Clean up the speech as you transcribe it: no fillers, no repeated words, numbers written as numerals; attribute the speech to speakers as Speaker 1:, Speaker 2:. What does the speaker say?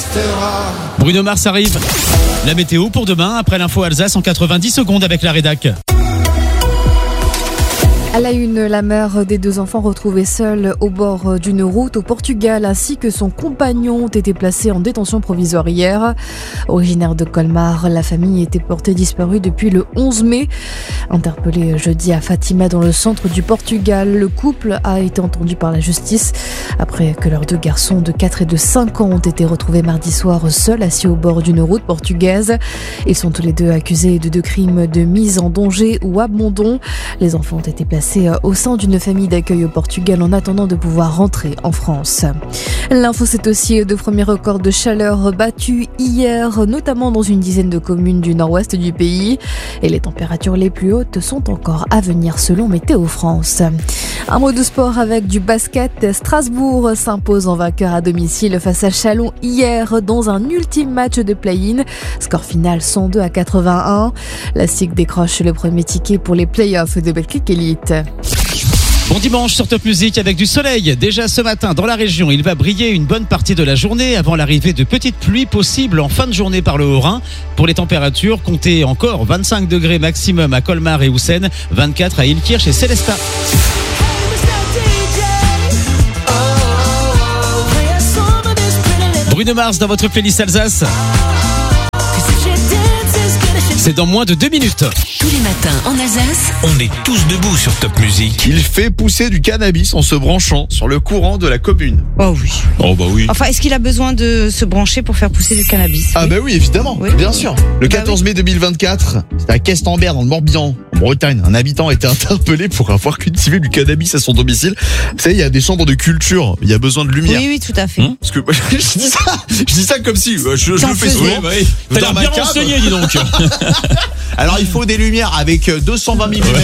Speaker 1: restera.
Speaker 2: Bruno Mars arrive. La météo pour demain, après l'info Alsace en 90 secondes avec la rédac.
Speaker 3: À la une, la mère des 2 enfants retrouvés seuls au bord d'une route au Portugal ainsi que son compagnon ont été placés en détention provisoire hier. Originaire de Colmar, la famille était portée disparue depuis le 11 mai. Interpellé jeudi à Fatima dans le centre du Portugal, le couple a été entendu par la justice après que leurs 2 garçons de 4 et de 5 ans ont été retrouvés mardi soir seuls assis au bord d'une route portugaise. Ils sont tous les 2 accusés de 2 crimes de mise en danger ou abandon. Les enfants ont été placés au sein d'une famille d'accueil au Portugal en attendant de pouvoir rentrer en France. L'info, c'est aussi de premiers records de chaleur battus hier, notamment dans une dizaine de communes du nord-ouest du pays. Et les températures les plus hautes sont encore à venir selon Météo France. Un mot de sport avec du basket. Strasbourg s'impose en vainqueur à domicile face à Chalon hier dans un ultime match de play-in. Score final 102-81. La SIG décroche le premier ticket pour les play-offs de Betclic Elite.
Speaker 2: Bon dimanche sur Top Music avec du soleil. Déjà ce matin dans la région, il va briller une bonne partie de la journée avant l'arrivée de petites pluies possibles en fin de journée par le Haut-Rhin. Pour les températures, comptez encore 25 degrés maximum à Colmar et Houssen, 24 à Ilkirch et Célestat. Bruno Mars dans votre playlist Alsace. C'est dans moins de 2 minutes.
Speaker 4: Tous les matins en Alsace,
Speaker 5: On est tous debout sur Top Music.
Speaker 6: Il fait pousser du cannabis en se branchant sur le courant de la commune.
Speaker 7: Oh oui.
Speaker 6: Oh bah oui.
Speaker 7: Enfin, est-ce qu'il a besoin de se brancher pour faire pousser du cannabis?
Speaker 6: Ah bah oui, évidemment,
Speaker 7: Oui.
Speaker 6: bien sûr. Le 14 mai 2024, c'était à Questembert dans le Morbihan, en Bretagne. Un habitant a été interpellé pour avoir cultivé du cannabis à son domicile. Vous savez, il y a des chambres de culture, il y a besoin de lumière.
Speaker 7: Oui, oui, tout à fait.
Speaker 6: Parce que je dis ça comme si je le
Speaker 7: T'en
Speaker 6: fais
Speaker 7: faisais.
Speaker 6: souvent.
Speaker 2: T'as l'air
Speaker 6: Dans ma
Speaker 2: bien
Speaker 6: cave.
Speaker 2: renseigné, dis donc.
Speaker 6: Alors il faut des lumières avec 220 mm